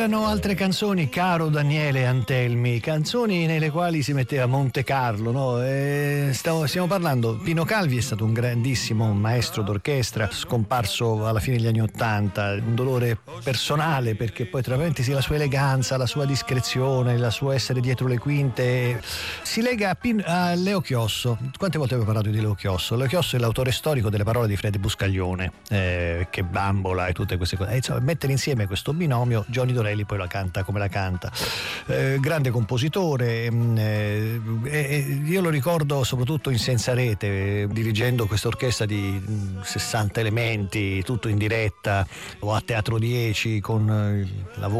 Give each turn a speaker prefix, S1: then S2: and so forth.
S1: c'erano altre canzoni, caro Daniele Antelmi, canzoni nelle quali si metteva Monte Carlo, no? Stiamo parlando, Pino Calvi è stato un grandissimo maestro d'orchestra, scomparso alla fine degli anni '80, un dolore personale perché poi tra parentesi la sua eleganza, la sua discrezione, il suo essere dietro le quinte si lega a Leo Chiosso. Quante volte avevo parlato di Leo Chiosso? Leo Chiosso è l'autore storico delle parole di Fred Buscaglione, che bambola e tutte queste cose. Insomma, mettere insieme questo binomio, Johnny Dorelli poi la canta come la canta. Grande compositore, io lo ricordo soprattutto in Senza Rete, dirigendo questa orchestra di 60 elementi, tutto in diretta, o a Teatro 10 con la voce